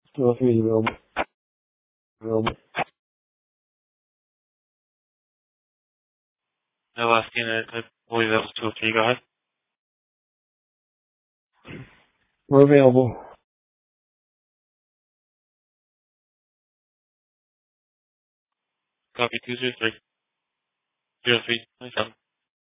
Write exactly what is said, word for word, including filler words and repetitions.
two oh three is available. Available. No, asking, uh, I believe that was two oh three. Go ahead. We're available. Copy two zero three. zero three twenty-seven.